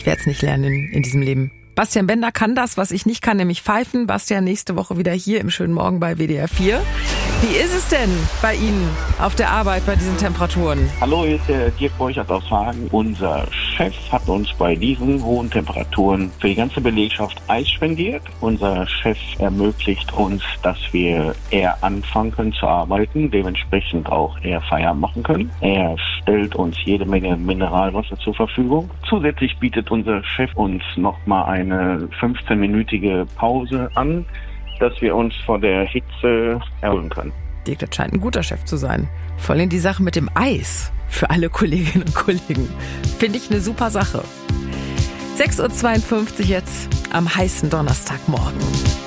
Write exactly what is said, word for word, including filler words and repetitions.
werde es nicht lernen in, in diesem Leben. Bastian Bender kann das, was ich nicht kann, nämlich pfeifen. Bastian, nächste Woche wieder hier im schönen Morgen bei W D R vier. Wie ist es denn bei Ihnen auf der Arbeit bei diesen Temperaturen? Hallo, hier ist der Dirk Borchert aus Hagen. Unser Chef hat uns bei diesen hohen Temperaturen für die ganze Belegschaft Eis spendiert. Unser Chef ermöglicht uns, dass wir eher anfangen können zu arbeiten, dementsprechend auch eher Feierabend machen können. Er stellt uns jede Menge Mineralwasser zur Verfügung. Zusätzlich bietet unser Chef uns nochmal eine fünfzehnminütige Pause an, dass wir uns vor der Hitze erholen können. Dirk, das scheint ein guter Chef zu sein. Vor allem die Sache mit dem Eis für alle Kolleginnen und Kollegen. Finde ich eine super Sache. sechs Uhr zweiundfünfzig jetzt am heißen Donnerstagmorgen.